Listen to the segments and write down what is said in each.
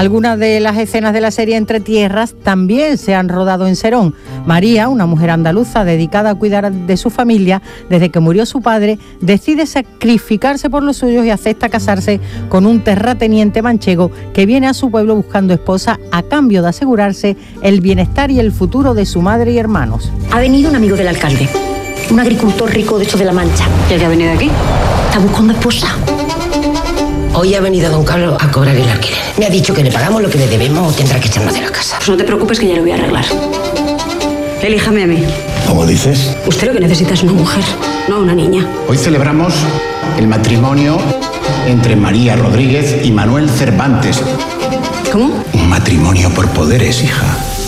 Algunas de las escenas de la serie Entre Tierras también se han rodado en Serón. María, una mujer andaluza dedicada a cuidar de su familia desde que murió su padre, decide sacrificarse por los suyos y acepta casarse con un terrateniente manchego que viene a su pueblo buscando esposa a cambio de asegurarse el bienestar y el futuro de su madre y hermanos. Ha venido un amigo del alcalde, un agricultor rico de estos de La Mancha. ¿Y el que ha venido aquí? Está buscando esposa. Hoy ha venido don Carlos a cobrar el alquiler. Me ha dicho que le pagamos lo que le debemos o tendrá que echarnos de la casa. Pues no te preocupes que ya lo voy a arreglar. Elíjame a mí. ¿Cómo dices? Usted lo que necesita es una mujer, no una niña. Hoy celebramos el matrimonio entre María Rodríguez y Manuel Cervantes. ¿Cómo? Un matrimonio por poderes, hija.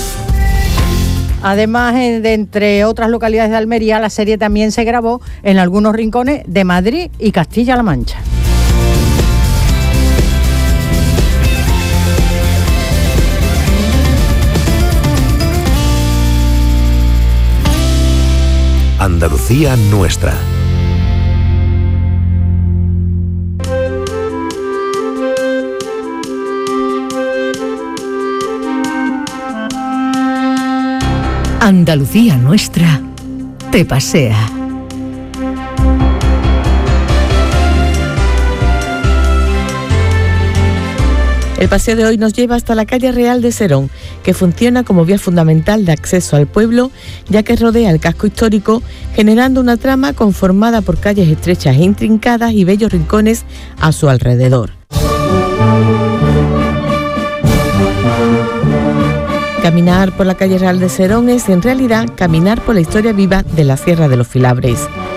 Además, de entre otras localidades de Almería, la serie también se grabó en algunos rincones de Madrid y Castilla-La Mancha. Andalucía nuestra. Andalucía nuestra te pasea. El paseo de hoy nos lleva hasta la calle Real de Serón, que funciona como vía fundamental de acceso al pueblo, ya que rodea el casco histórico, generando una trama conformada por calles estrechas e intrincadas y bellos rincones a su alrededor. Caminar por la calle Real de Serón es en realidad caminar por la historia viva de la Sierra de los Filabres.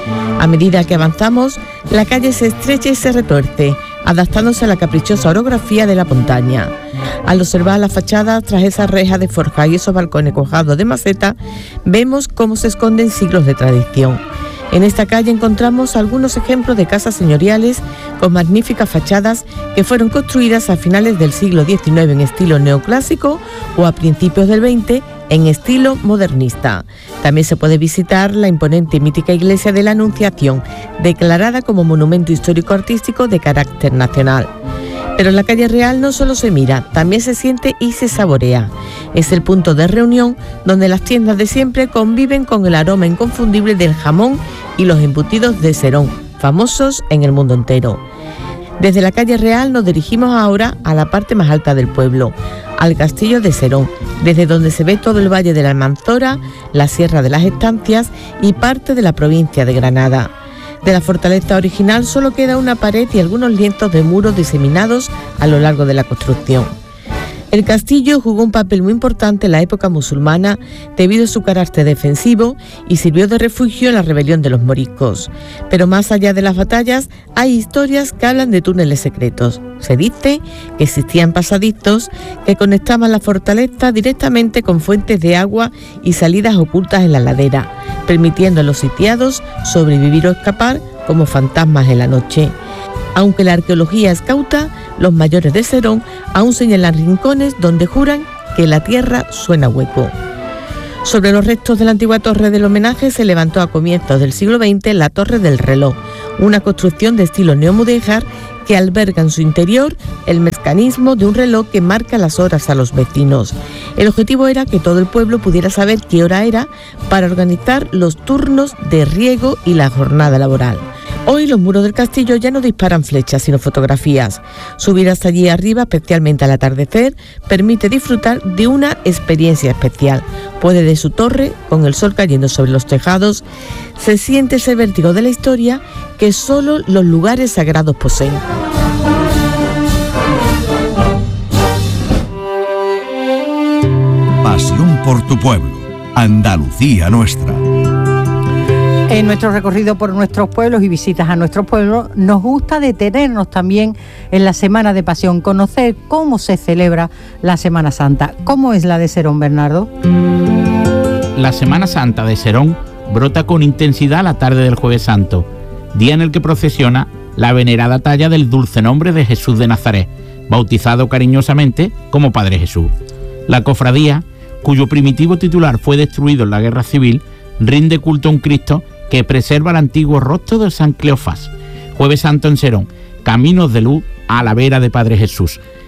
A medida que avanzamos, la calle se estrecha y se retuerce, adaptándose a la caprichosa orografía de la montaña. Al observar las fachadas tras esa reja de forja y esos balcones cuajados de maceta, vemos cómo se esconden siglos de tradición. En esta calle encontramos algunos ejemplos de casas señoriales con magníficas fachadas que fueron construidas a finales del siglo XIX en estilo neoclásico o a principios del XX en estilo modernista. También se puede visitar la imponente y mítica iglesia de la Anunciación, declarada como monumento histórico-artístico de carácter nacional. Pero en la calle Real no solo se mira, también se siente y se saborea. Es el punto de reunión donde las tiendas de siempre conviven con el aroma inconfundible del jamón y los embutidos de Serón, famosos en el mundo entero. Desde la calle Real nos dirigimos ahora a la parte más alta del pueblo, al castillo de Serón, desde donde se ve todo el valle de la Almanzora, la Sierra de las Estancias y parte de la provincia de Granada. De la fortaleza original solo queda una pared y algunos lienzos de muros diseminados a lo largo de la construcción. El castillo jugó un papel muy importante en la época musulmana debido a su carácter defensivo y sirvió de refugio en la rebelión de los moriscos. Pero más allá de las batallas, hay historias que hablan de túneles secretos. Se dice que existían pasadizos que conectaban la fortaleza directamente con fuentes de agua y salidas ocultas en la ladera, permitiendo a los sitiados sobrevivir o escapar como fantasmas en la noche. Aunque la arqueología es cauta, los mayores de Serón aún señalan rincones donde juran que la tierra suena hueco. Sobre los restos de la antigua torre del homenaje se levantó a comienzos del siglo XX la Torre del Reloj, una construcción de estilo neomudéjar que alberga en su interior el mecanismo de un reloj que marca las horas a los vecinos. El objetivo era que todo el pueblo pudiera saber qué hora era para organizar los turnos de riego y la jornada laboral. Hoy los muros del castillo ya no disparan flechas, sino fotografías. Subir hasta allí arriba, especialmente al atardecer, permite disfrutar de una experiencia especial, pues desde su torre, con el sol cayendo sobre los tejados, se siente ese vértigo de la historia que solo los lugares sagrados poseen. Pasión por tu pueblo, Andalucía nuestra. En nuestro recorrido por nuestros pueblos y visitas a nuestros pueblos, nos gusta detenernos también en la Semana de Pasión, conocer cómo se celebra la Semana Santa. ¿Cómo es la de Serón, Bernardo? La Semana Santa de Serón brota con intensidad la tarde del Jueves Santo, día en el que procesiona la venerada talla del dulce nombre de Jesús de Nazaret, bautizado cariñosamente como Padre Jesús. La cofradía, cuyo primitivo titular fue destruido en la Guerra Civil, rinde culto a un Cristo que preserva el antiguo rostro de San Cleofás. Jueves Santo en Serón, caminos de luz a la vera de Padre Jesús.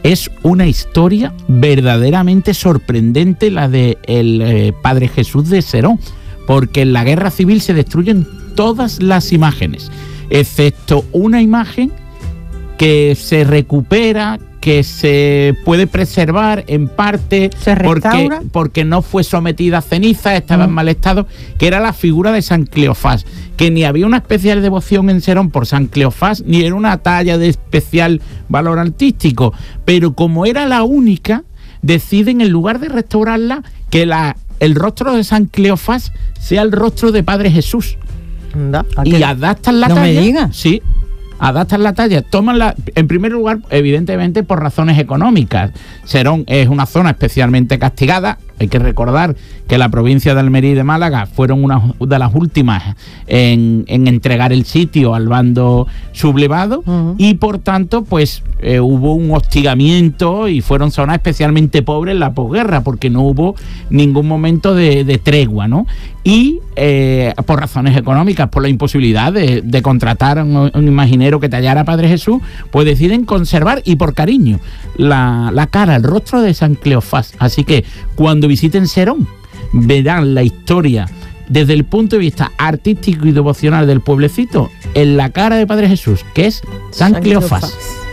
Es una historia verdaderamente sorprendente la de el Padre Jesús de Serón, porque en la guerra civil se destruyen todas las imágenes, excepto una imagen que se recupera, que se puede preservar en parte porque no fue sometida a ceniza, estaba en mal estado, que era la figura de San Cleofás, que ni había una especial devoción en Serón por San Cleofás, ni era una talla de especial valor artístico, pero como era la única, deciden, en lugar de restaurarla, que el rostro de San Cleofás sea el rostro de Padre Jesús. Y adaptan la talla. No me digas. Sí. Adaptan la talla, en primer lugar, evidentemente por razones económicas. Serón es una zona especialmente castigada. Hay que recordar que la provincia de Almería y de Málaga fueron una de las últimas en entregar el sitio al bando sublevado, y por tanto pues hubo un hostigamiento y fueron zonas especialmente pobres en la posguerra, porque no hubo ningún momento de tregua, ¿no? Y por razones económicas, por la imposibilidad de contratar a un imaginero que tallara a Padre Jesús, pues deciden conservar, y por cariño, la cara, el rostro de San Cleofás. Así que cuando visiten Serón, verán la historia desde el punto de vista artístico y devocional del pueblecito en la cara de Padre Jesús, que es San Cleofás.